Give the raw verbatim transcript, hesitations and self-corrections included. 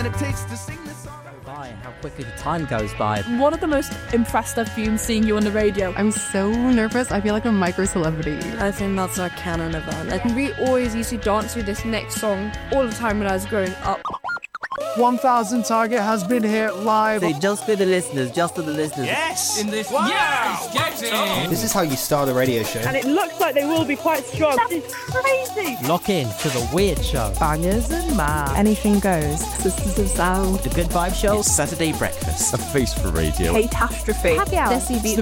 it takes to sing this song. By how quickly the time goes by. One of the most impressed I've been seeing you on the radio. I'm so nervous. I feel like a micro celebrity. I think that's our canon event. Like, we always used to dance to this next song all the time when I was growing up. one thousand Target has been here live. See, just for the listeners, just for the listeners. Yes! In this, wow. Yes, get it. This is how you start a radio show. And it looks like they will be quite strong. That is crazy. Lock in to the Weird Show. Bangers and math. Anything goes. Sisters of Sound. The Good Vibe Show. Saturday Breakfast. A face for radio. Catastrophe. Happy Hour. Desi Beats.